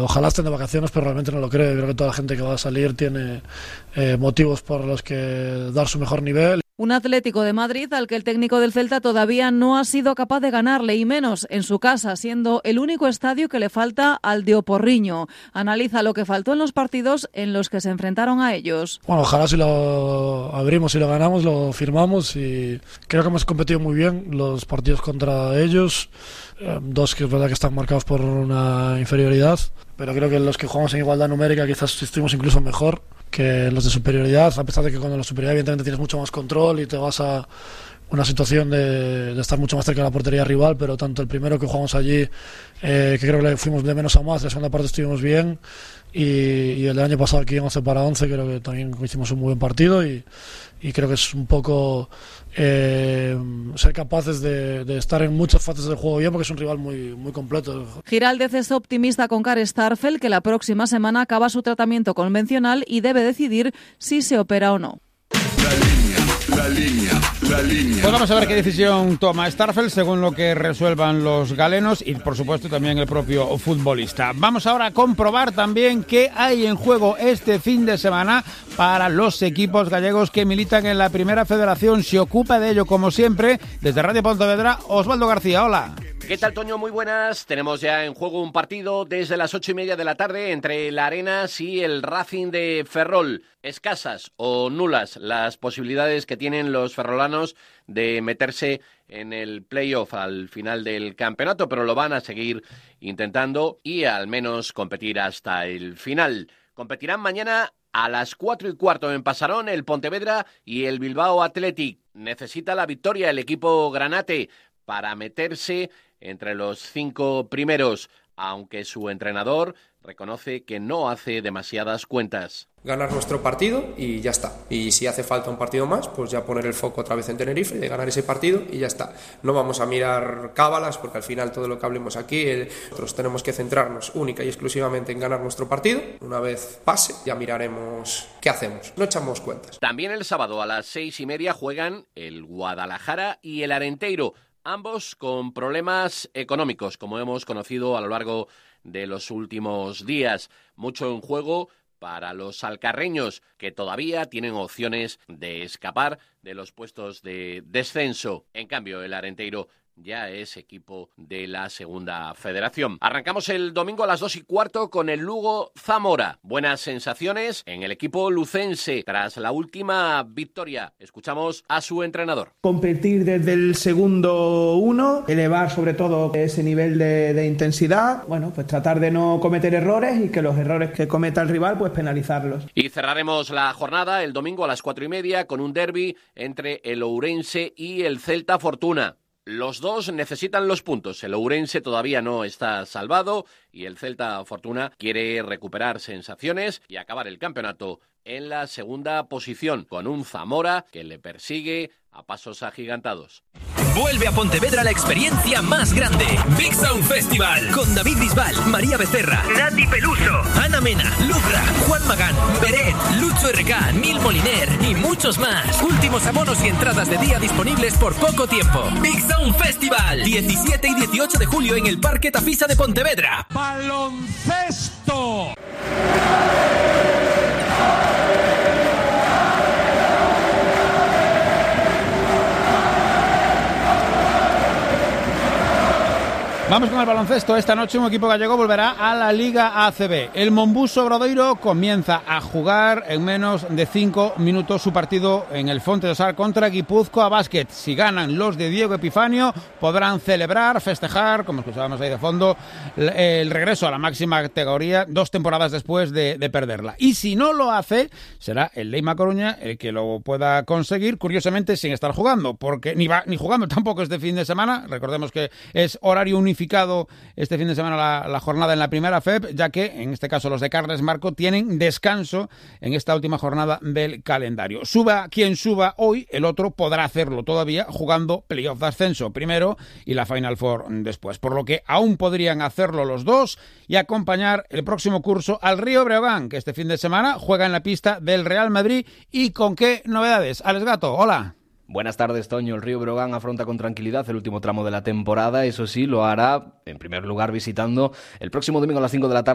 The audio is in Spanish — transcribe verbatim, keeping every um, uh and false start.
ojalá estén de vacaciones, pero realmente no lo creo. Creo que toda la gente que va a salir tiene eh, motivos por los que dar su mejor nivel. Un Atlético de Madrid al que el técnico del Celta todavía no ha sido capaz de ganarle, y menos en su casa, siendo el único estadio que le falta al de Oporriño. Analiza lo que faltó en los partidos en los que se enfrentaron a ellos. Bueno, ojalá si lo abrimos y lo ganamos, lo firmamos, y creo que hemos competido muy bien los partidos contra ellos. Eh, dos que es verdad que están marcados por una inferioridad, pero creo que los que jugamos en igualdad numérica quizás estuvimos incluso mejor que los de superioridad, a pesar de que con la superioridad evidentemente tienes mucho más control y te vas a una situación de, de estar mucho más cerca de la portería rival, pero tanto el primero que jugamos allí, eh, que creo que fuimos de menos a más, la segunda parte estuvimos bien, y, y el del año pasado aquí en once para once creo que también hicimos un muy buen partido, y, y creo que es un poco eh, ser capaces de, de estar en muchas fases del juego bien, porque es un rival muy, muy completo. Giraldez es optimista con Kare Starfelt, que la próxima semana acaba su tratamiento convencional y debe decidir si se opera o no. La línea, la línea, la línea. Pues vamos a ver qué decisión toma Starfelt según lo que resuelvan los galenos y, por supuesto, también el propio futbolista. Vamos ahora a comprobar también qué hay en juego este fin de semana para los equipos gallegos que militan en la Primera Federación. Se ocupa de ello, como siempre, desde Radio Pontevedra, Osvaldo García. Hola. ¿Qué tal, Toño? Muy buenas. Tenemos ya en juego un partido desde las ocho y media de la tarde entre el Arenas y el Racing de Ferrol. Escasas o nulas las posibilidades que tienen los ferrolanos de meterse en el playoff al final del campeonato, pero lo van a seguir intentando y al menos competir hasta el final. Competirán mañana a las cuatro y cuarto en Pasarón el Pontevedra y el Bilbao Athletic. Necesita la victoria el equipo granate para meterse entre los cinco primeros, aunque su entrenador reconoce que no hace demasiadas cuentas. Ganar nuestro partido y ya está. Y si hace falta un partido más, pues ya poner el foco otra vez en Tenerife, de ganar ese partido y ya está. No vamos a mirar cábalas, porque al final todo lo que hablemos aquí, nosotros tenemos que centrarnos única y exclusivamente en ganar nuestro partido. Una vez pase, ya miraremos qué hacemos. No echamos cuentas. También el sábado a las seis y media juegan el Guadalajara y el Arenteiro, ambos con problemas económicos, como hemos conocido a lo largo de los últimos días. Mucho en juego para los alcarreños, que todavía tienen opciones de escapar de los puestos de descenso. En cambio, el Arenteiro ya es equipo de la Segunda Federación. Arrancamos el domingo a las dos y cuarto con el Lugo Zamora. Buenas sensaciones en el equipo lucense tras la última victoria. Escuchamos a su entrenador. Competir desde el segundo uno, elevar sobre todo ese nivel de, de intensidad, bueno, pues tratar de no cometer errores y que los errores que cometa el rival, pues penalizarlos. Y cerraremos la jornada el domingo a las cuatro y media con un derbi entre el Ourense y el Celta Fortuna. Los dos necesitan los puntos. El Ourense todavía no está salvado y el Celta Fortuna quiere recuperar sensaciones y acabar el campeonato en la segunda posición, con un Zamora que le persigue a pasos agigantados. Vuelve a Pontevedra la experiencia más grande. Big Sound Festival. Con David Bisbal, María Becerra, Nati Peluso, Ana Mena, Lubra, Juan Magán, Beret, Lucho R K, Neil Moliner y muchos más. Últimos abonos y entradas de día disponibles por poco tiempo. Big Sound Festival. diecisiete y dieciocho de julio en el Parque Tafisa de Pontevedra. ¡Baloncesto! Vamos con el baloncesto. Esta noche un equipo gallego volverá a la Liga A C B. El Mombuso Obradoiro comienza a jugar en menos de cinco minutos su partido en el Fonte de Sar contra Guipúzcoa Basket. Si ganan los de Diego Epifanio, podrán celebrar, festejar, como escuchábamos ahí de fondo, el regreso a la máxima categoría dos temporadas después de, de perderla. Y si no lo hace, será el Leima Coruña el que lo pueda conseguir, curiosamente sin estar jugando, porque ni va ni jugando tampoco este fin de semana. Recordemos que es horario unificado este fin de semana la, la jornada en la primera F E B, ya que en este caso los de Carles Marco tienen descanso en esta última jornada del calendario. Suba quien suba hoy, el otro podrá hacerlo todavía jugando playoff de ascenso primero y la Final Four después, por lo que aún podrían hacerlo los dos y acompañar el próximo curso al Río Breogán, que este fin de semana juega en la pista del Real Madrid. ¿Y con qué novedades? Alex Gato, hola. Buenas tardes, Toño. El Río Breogán afronta con tranquilidad el último tramo de la temporada. Eso sí, lo hará, en primer lugar, visitando el próximo domingo a las cinco de la tarde